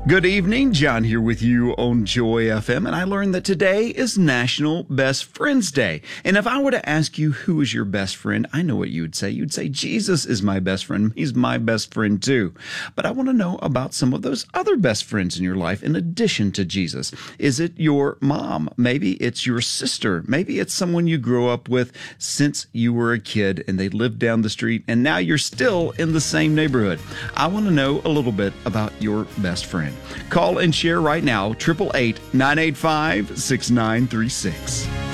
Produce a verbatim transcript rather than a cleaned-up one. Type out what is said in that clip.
Good evening, John here with you on Joy F M, and I learned that today is National Best Friends Day. And if I were to ask you who is your best friend, I know what you would say. You'd say Jesus is my best friend. He's my best friend too. But I want to know about some of those other best friends in your life in addition to Jesus. Is it your mom? Maybe it's your sister. Maybe it's someone you grew up with since you were a kid and they lived down the street and now you're still in the same neighborhood. I want to know a little bit about your best friend. Call and share right now, eight eight eight, nine eight five, six nine three six.